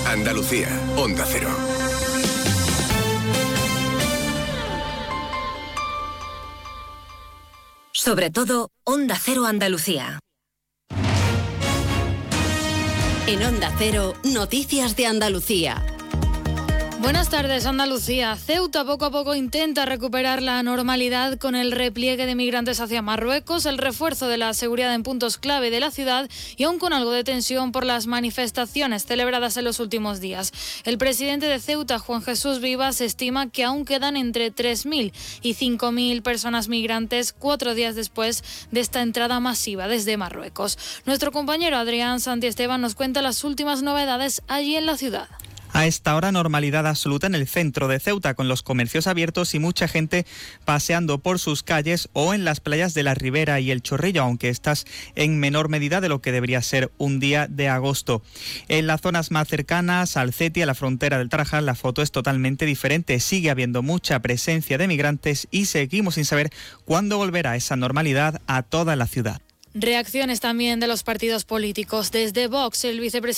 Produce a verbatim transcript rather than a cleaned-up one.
Andalucía, Onda Cero. Sobre todo, Onda Cero Andalucía. En Onda Cero, Noticias de Andalucía. Buenas tardes, Andalucía. Ceuta poco a poco intenta recuperar la normalidad con el repliegue de migrantes hacia Marruecos, el refuerzo de la seguridad en puntos clave de la ciudad y aún con algo de tensión por las manifestaciones celebradas en los últimos días. El presidente de Ceuta, Juan Jesús Vivas, estima que aún quedan entre tres mil y cinco mil personas migrantes cuatro días después de esta entrada masiva desde Marruecos. Nuestro compañero Adrián Santiesteban nos cuenta las últimas novedades allí en la ciudad. A esta hora, normalidad absoluta en el centro de Ceuta, con los comercios abiertos y mucha gente paseando por sus calles o en las playas de la Ribera y el Chorrillo, aunque estas en menor medida de lo que debería ser un día de agosto. En las zonas más cercanas, al Ceti, a la frontera del Tarajal, la foto es totalmente diferente. Sigue habiendo mucha presencia de migrantes y seguimos sin saber cuándo volverá esa normalidad a toda la ciudad. Reacciones también de los partidos políticos. Desde Vox, el vicepresidente